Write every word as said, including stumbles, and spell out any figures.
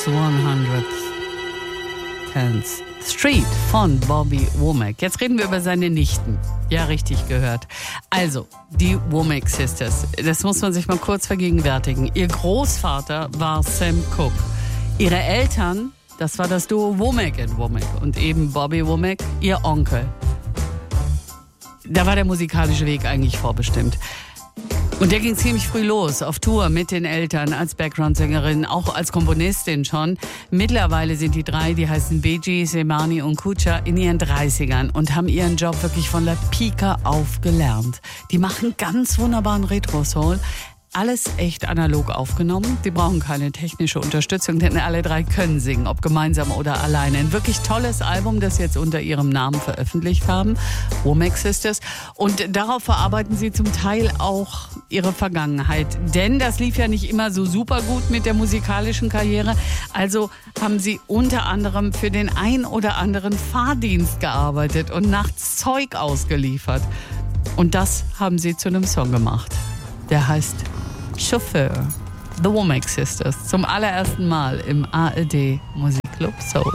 hunderttenth Street von Bobby Womack. Jetzt reden wir über seine Nichten. Ja, richtig gehört. Also, die Womack Sisters. Das muss man sich mal kurz vergegenwärtigen. Ihr Großvater war Sam Cooke. Ihre Eltern, das war das Duo Womack and Womack. Und eben Bobby Womack, ihr Onkel. Da war der musikalische Weg eigentlich vorbestimmt. Und der ging ziemlich früh los, auf Tour mit den Eltern, als Background-Sängerin, auch als Komponistin schon. Mittlerweile sind die drei, die heißen Beji, Semani und Kucha, in ihren dreißigern und haben ihren Job wirklich von der Pika auf gelernt. Die machen ganz wunderbaren Retro-Soul. Alles echt analog aufgenommen. Sie brauchen keine technische Unterstützung, denn alle drei können singen, ob gemeinsam oder alleine. Ein wirklich tolles Album, das sie jetzt unter ihrem Namen veröffentlicht haben, Womack Sisters. Und darauf verarbeiten sie zum Teil auch ihre Vergangenheit. Denn das lief ja nicht immer so super gut mit der musikalischen Karriere. Also haben sie unter anderem für den ein oder anderen Fahrdienst gearbeitet und nachts Zeug ausgeliefert. Und das haben sie zu einem Song gemacht. Der heißt Chauffeur. The Womack Sisters. Zum allerersten Mal im A R D Musikclub Soul.